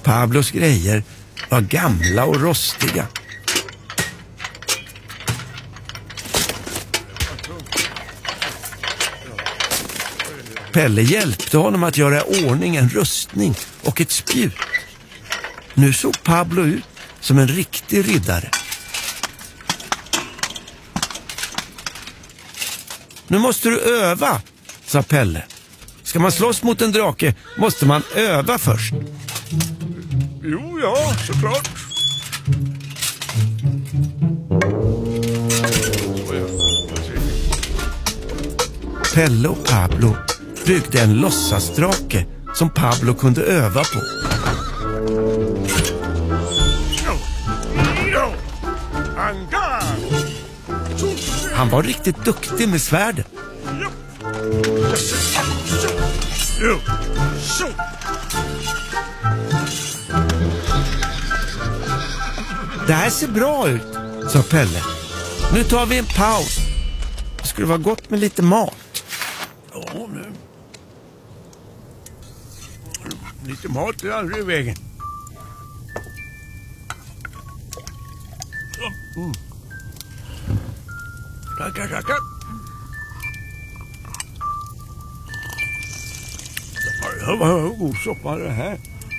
Pablos grejer var gamla och rostiga. Pelle hjälpte honom att göra i ordning en rustning och ett spjut. Nu såg Pablo ut som en riktig riddare. Nu måste du öva, sa Pelle. Ska man slåss mot en drake måste man öva först. Jo, ja, såklart. Pelle och Pablo byggde en låtsasdrake som Pablo kunde öva på. Han var riktigt duktig med svärden. Det här ser bra ut, sa Pelle. Nu tar vi en paus. Det skulle vara gott med lite mat. Ja, nu. Lite mat är aldrig i vägen. Tackar. Vad god soppa det här.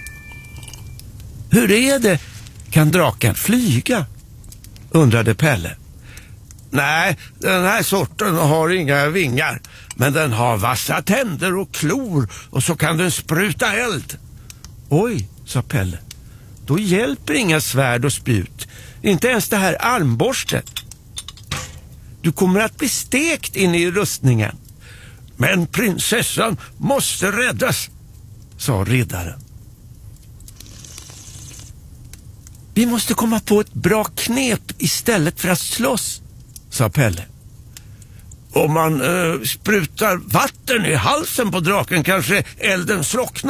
Hur är det? Kan draken flyga? Undrade Pelle. Nej, den här sorten har inga vingar. Men den har vassa tänder och klor. Och så kan den spruta eld. Oj, sa Pelle. Då hjälper inga svärd och spjut. Inte ens det här armborstet. Du kommer att bli stekt in i rustningen. Men prinsessan måste räddas, sa riddaren. Vi måste komma på ett bra knep istället för att slåss, sa Pelle. Om man sprutar vatten i halsen på draken kanske elden slocknar.